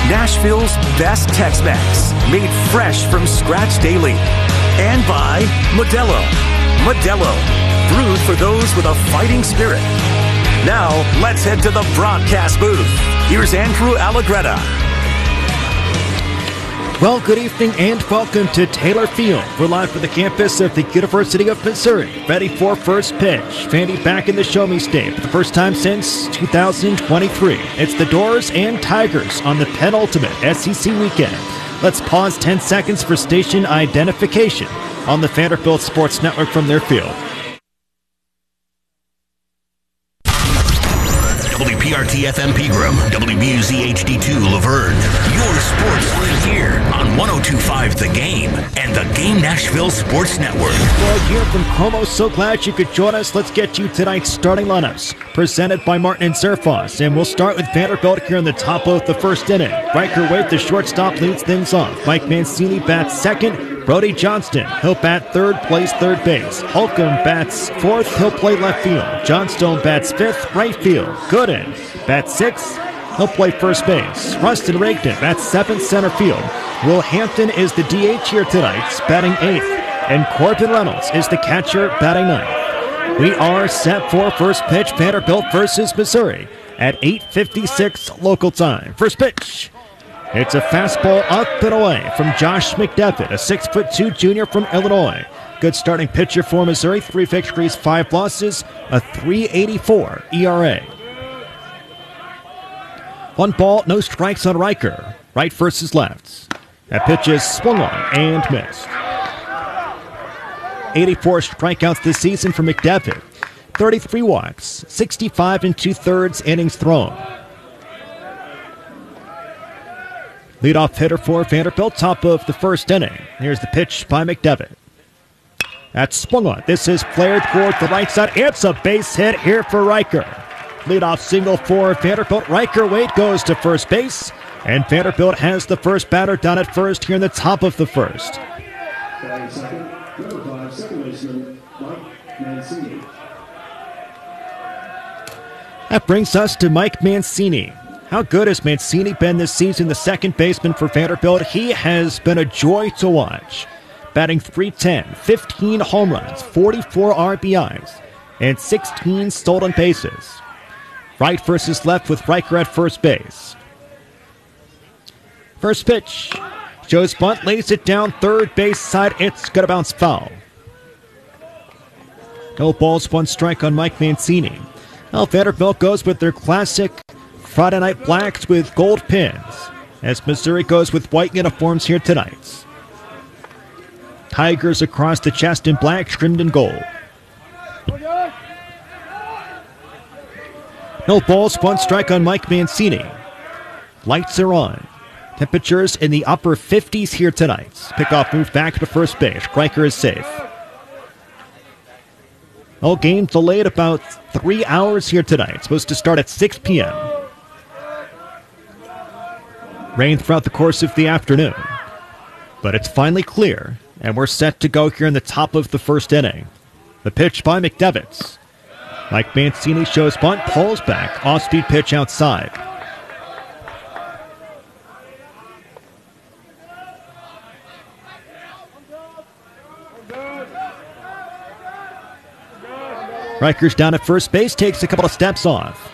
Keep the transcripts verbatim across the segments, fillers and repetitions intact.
Nashville's best Tex-Mex, made fresh from scratch daily. And by Modelo. Modelo, brewed for those with a fighting spirit. Now, let's head to the broadcast booth. Here's Andrew Allegretta. Well, good evening and welcome to Taylor Field. We're live from the campus of the University of Missouri, ready for first pitch. Vandy back in the Show Me State for the first time since two thousand twenty-three. It's the Doors and Tigers on the penultimate S E C weekend. Let's pause ten seconds for station identification on the Vanderbilt Sports Network from their field. W P R T F M Pegram, W B U Z H D two Laverne. Your sports right here on one oh two point five The Game and the Game Nashville Sports Network. Well, here from Como, so glad you could join us. Let's get you tonight's starting lineups, presented by Martin and Zerfos. And we'll start with Vanderbilt here in the top of the first inning. Riker Wade, the shortstop, leads things off. Mike Mancini bats second. Brody Johnston, he'll bat third, plays third base. Holcomb bats fourth, he'll play left field. Johnstone bats fifth, right field. Gooden bats sixth, he'll play first base. Rustin Rigdon bats seventh, center field. Will Hampton is the D H here tonight, batting eighth. And Corbin Reynolds is the catcher, batting ninth. We are set for first pitch, Vanderbilt versus Missouri at eight fifty-six local time. First pitch. It's a fastball up and away from Josh McDevitt, a six foot two junior from Illinois. Good starting pitcher for Missouri, three victories, five losses, a three eighty-four E R A. One ball, no strikes on Riker. Right versus left. That pitch is swung on and missed. eighty-four strikeouts this season for McDevitt. thirty-three walks, sixty-five and two-thirds innings thrown. Leadoff hitter for Vanderbilt, top of the first inning. Here's the pitch by McDevitt. That's swung on. This is flared toward the right side. It's a base hit here for Riker. Leadoff single for Vanderbilt. Riker Wade goes to first base, and Vanderbilt has the first batter down at first here in the top of the first. Second, number five, second baseman, Mike Mancini. That brings us to Mike Mancini. How good has Mancini been this season, the second baseman for Vanderbilt? He has been a joy to watch. Batting three ten, fifteen home runs, forty-four R B Is, and sixteen stolen bases. Right versus left with Riker at first base. First pitch. Joe's bunt lays it down third base side. It's going to bounce foul. No balls, one strike on Mike Mancini. Well, Vanderbilt goes with their classic Friday Night Blacks with gold pins, as Missouri goes with white uniforms here tonight. Tigers across the chest in black, trimmed in gold. No balls, one strike on Mike Mancini. Lights are on. Temperatures in the upper fifties here tonight. Pickoff move back to first base. Riker is safe. All game delayed about three hours here tonight. Supposed to start at six p.m. Rain throughout the course of the afternoon. But it's finally clear, and we're set to go here in the top of the first inning. The pitch by McDevitt. Mike Mancini shows bunt, pulls back, off-speed pitch outside. Riker's down at first base, takes a couple of steps off.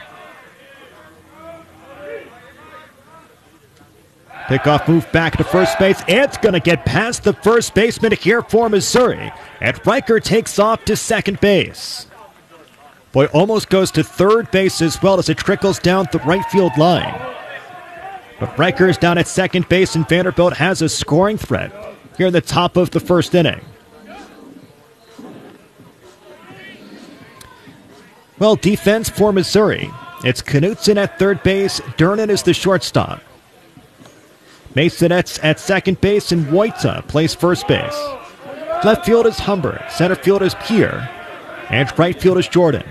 Pickoff move back to first base. It's going to get past the first baseman here for Missouri. And Riker takes off to second base. Boy, almost goes to third base as well as it trickles down the right field line. But Riker is down at second base, and Vanderbilt has a scoring threat here in the top of the first inning. Well, defense for Missouri. It's Knutson at third base. Durnan is the shortstop. Masonette's at second base, and Wojta plays first base. Left field is Humbert. Center field is Pierre. And right field is Jordan.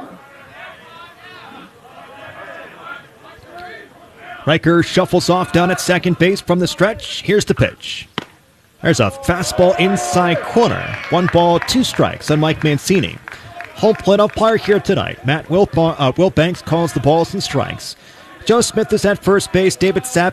Riker shuffles off down at second base from the stretch. Here's the pitch. There's a fastball inside corner. One ball, two strikes on Mike Mancini. Home plate umpire here tonight. Matt Wilbanks uh, calls the balls and strikes. Joe Smith is at first base. David Sapp